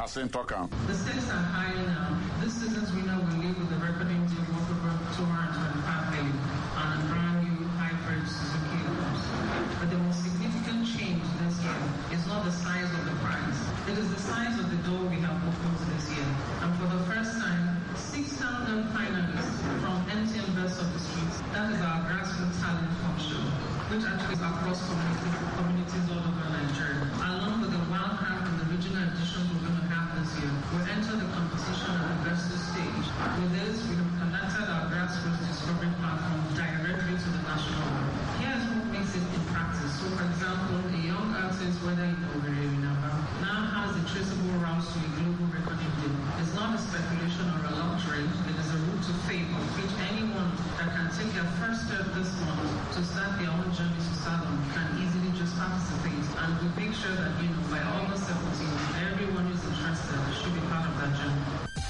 as in Tokam. The stakes are high now. This season's winner will leave with a recording deal worth over $225 million on a brand new hybrid Suzuki Eclipse. But the most significant change this year is not the size of the prize. It is the size of the door we have opened this year. And for the first time, 6,000 finalists from MTN Best of the Streets, that is our grassroots talent pop show, which actually is across communities all over Nigeria. Along with the wildcard and the regional editions we're going to have this year, we'll enter the competition at the versus stage. With this, we have connected our grassroots discovery platform directly to the national level. Here's what makes it in practice. So, for example, a young artist, whether in Owerri or in Aba, now has a traceable route to a global recording deal. It's not a speculation or a luxury. It is a route to fame of which anyone that can take their first step this month to start their own journey to stardom can easily just participate. And we make sure that, by August 17th, everyone who's interested should be part of that journey.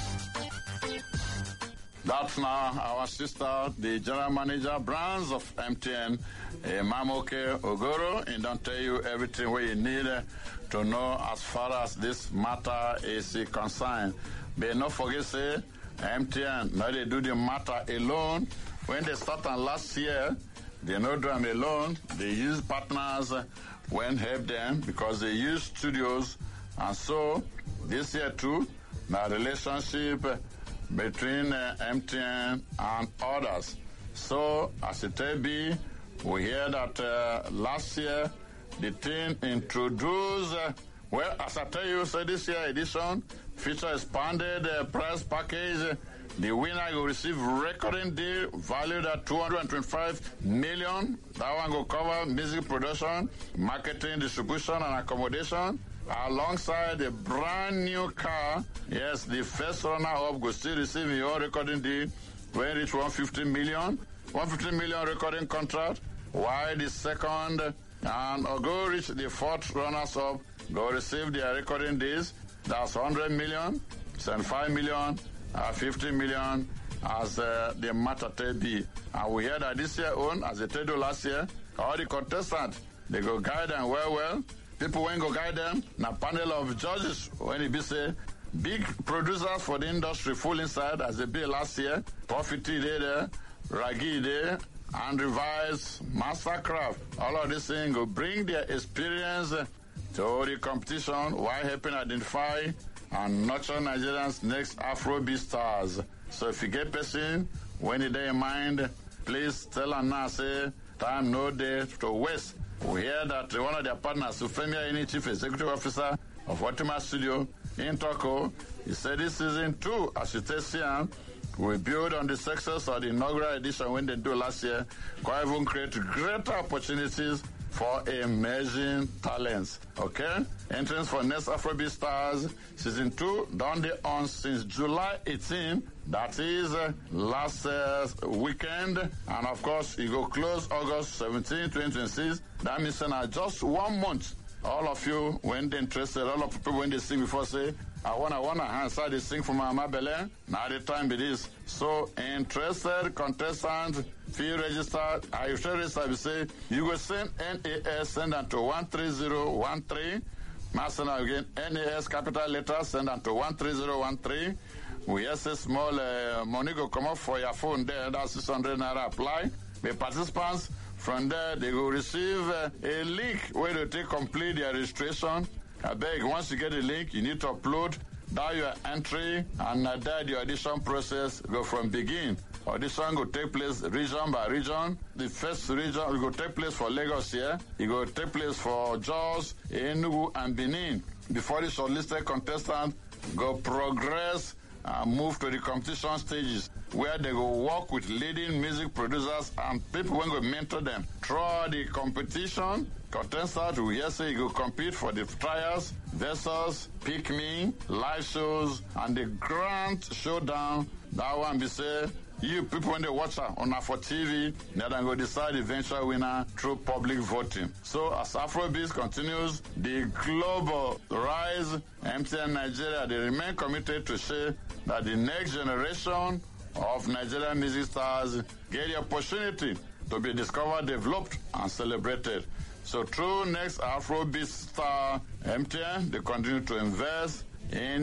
That's now our sister, the general manager brands of MTN, Mamoke Ogoro, and don't tell you everything what you need to know as far as this matter is concerned. But not forget, say, MTN, now they do the matter alone. When they started last year, they not do them alone. They use partners when help them because they use studios. And so, this year too, the relationship between MTN and others. So, as it may be, we hear that last year, the team introduced, as I tell you, so this year edition feature expanded price package. The winner will receive recording deal valued at $225 million. That one will cover music production, marketing, distribution, and accommodation. Alongside a brand new car, yes, the first runner-up will still receive your recording deal when it reach $150 million recording contract, while the second and go reach the fourth runners-up go receive their recording deals. That's $100 million, $75 million, $50 million as the matter may be. And we hear that this year own, as they told you last year, all the contestants, they go guide them well. People when go guide them, na panel of judges when it be say big producers for the industry full inside as they be last year. Profity there, Ragi there, and Revise, Mastercraft. All of these things will bring their experience to the competition while helping identify and nurture Nigerians' next Afrobeat stars. So if you get person when you day in mind, please tell them now, say time no day to waste. We hear that one of their partners, Ufemi Ayini, Chief Executive Officer of Watima Studio in Toko, he said this season 2, as you test here, we build on the success of the inaugural edition when they do last year, quite even create greater opportunities for emerging talents. Okay? Entrance for Next Afrobeat Stars Season 2 done the on since July 18. That is last weekend. And of course, it go close August 17, 2026. That means just 1 month. All of you, when they're interested, all of people when they sing before say, I wanna answer they sing for Mama Bele. Now the time it is. So interested contestant, fee register. I should register. We say you go send NAS, send them to 13013. Master again, NAS capital letter, send them to 13013. We have a small money go come up for your phone there. That's 600 naira apply. The participants from there they will receive a link where they take complete their registration. I beg, once you get the link, you need to upload that your entry and that the audition process go from begin. Audition will take place region by region. The first region will take place for Lagos here. It will take place for Jos, Enugu, and Benin. Before the shortlisted contestant go progress and move to the competition stages where they go work with leading music producers and people when go mentor them. Throughout the competition, contestant will here say you go compete for the trials, versus, pick me, live shows, and the grand showdown. That one be say, you people when they watch on for TV, they then go decide the eventual winner through public voting. So as Afrobeat continues the global rise, MTN Nigeria, they remain committed to say that the next generation of Nigerian music stars get the opportunity to be discovered, developed, and celebrated. So through next Afrobeat star MTN, they continue to invest in